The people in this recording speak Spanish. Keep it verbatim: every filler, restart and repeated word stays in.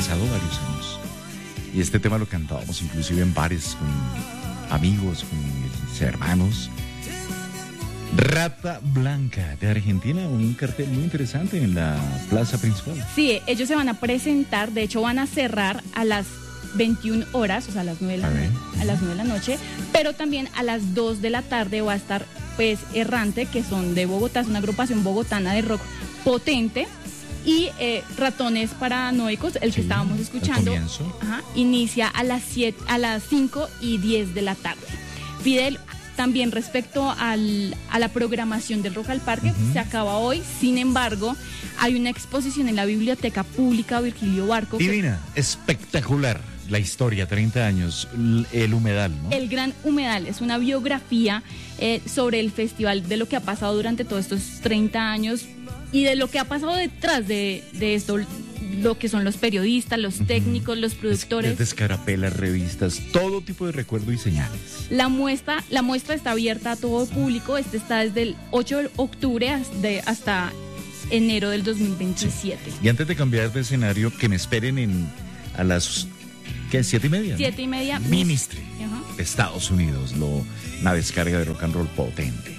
pasado varios años. Y este tema lo cantábamos inclusive en bares con amigos, con mis hermanos. Rata Blanca de Argentina, un cartel muy interesante en la plaza principal. Sí, ellos se van a presentar, de hecho van a cerrar a las veintiuna horas, o sea, a las nueve de la, a, a las nueve de la noche, pero también a las dos de la tarde va a estar pues Errante, que son de Bogotá, es una agrupación bogotana de rock potente, y eh, Ratones Paranoicos, el sí, que estábamos escuchando, ajá, inicia a las siete, a las cinco y diez de la tarde. Fidel, también respecto al, a la programación del Rock al Parque, uh-huh. se acaba hoy, sin embargo, hay una exposición en la Biblioteca Pública Virgilio Barco. Divina, que, espectacular, la historia, treinta años, el humedal, ¿no? El Gran Humedal, es una biografía eh, sobre el festival, de lo que ha pasado durante todos estos treinta años y de lo que ha pasado detrás de, de esto, lo que son los periodistas, los técnicos, uh-huh. los productores. Desde escarapelas, revistas, todo tipo de recuerdo y señales. La muestra, la muestra está abierta a todo público. Este está desde el ocho de octubre hasta, hasta enero del dos mil veintisiete. Sí. Y antes de cambiar de escenario, que me esperen en a las ¿qué? ¿Siete y media? Siete y media. Ministry, uh-huh. de Estados Unidos, lo, una descarga de rock and roll potente.